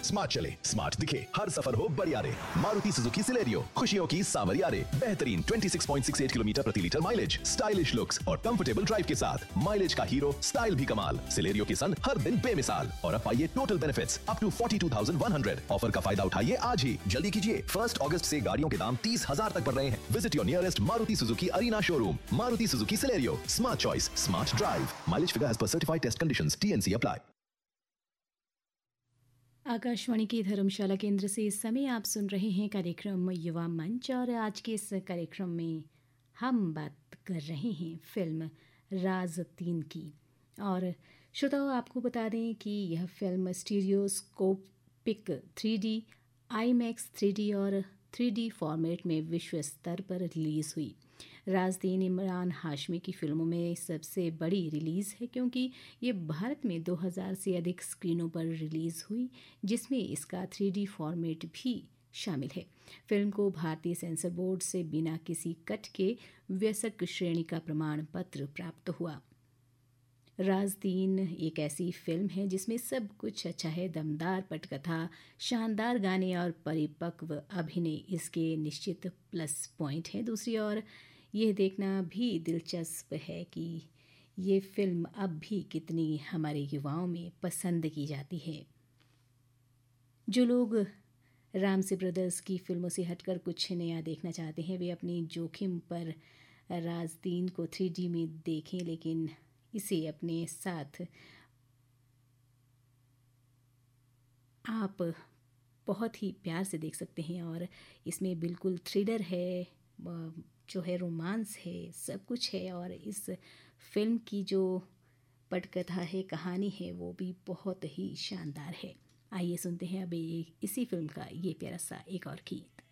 Smart चले, smart दिखे, हर सफर हो बढ़िया रे। मारुति सुजुकी सिलेरियो, खुशियों की सावरिया रे। बेहतरीन 26.68 किलोमीटर प्रति लीटर माइलेज, स्टाइलिश लुक्स और कंफर्टेबल ड्राइव के साथ माइलेज का हीरो, स्टाइल भी कमाल। सिलेरियो के संग हर दिन बेमिसाल। और अब पाइए total benefits up to 42,100। Offer का फायदा उठाइए आज ही। जल्दी कीजिए, 1 अगस्त से गाड़ियों के दाम 30,000 तक बढ़ रहे हैं। Visit your nearest Maruti Suzuki arena showroom. Maruti Suzuki Celerio, smart choice, smart drive. Mileage figure as per certified test conditions, TNC apply. Akashvani की धर्मशाला केंद्र से इस समय आप सुन रहे हैं कार्यक्रम युवा मंच, और आज के इस कार्यक्रम में हम बात कर रहे हैं फिल्म राज 3 की। और श्रोताओं, आपको बता दें कि यह film stereoscopic 3D, IMAX 3D और 3D फॉर्मेट में विश्व स्तर पर रिलीज़ हुई। राज 3 इमरान हाशमी की फिल्मों में सबसे बड़ी रिलीज़ है, क्योंकि ये भारत में 2000 से अधिक स्क्रीनों पर रिलीज़ हुई, जिसमें इसका 3D फॉर्मेट भी शामिल है। फिल्म को भारतीय सेंसर बोर्ड से बिना किसी कट के वयस्क श्रेणी का प्रमाण पत्र प्राप्त हुआ। राज 3 एक ऐसी फिल्म है जिसमें सब कुछ अच्छा है। दमदार पटकथा, शानदार गाने और परिपक्व अभिनय इसके निश्चित प्लस पॉइंट हैं। दूसरी ओर यह देखना भी दिलचस्प है कि ये फिल्म अब भी कितनी हमारे युवाओं में पसंद की जाती है। जो लोग रामसे ब्रदर्स की फिल्मों से हटकर कुछ नया देखना चाहते हैं, वे अपनी जोखिम पर राज 3 को 3D में देखें, लेकिन इसे अपने साथ आप बहुत ही प्यार से देख सकते हैं। और इसमें बिल्कुल थ्रिलर है, जो है रोमांस है, सब कुछ है। और इस फिल्म की जो पटकथा है, कहानी है, वो भी बहुत ही शानदार है। आइए सुनते हैं अभी इसी फिल्म का ये प्यारा सा एक और गीत।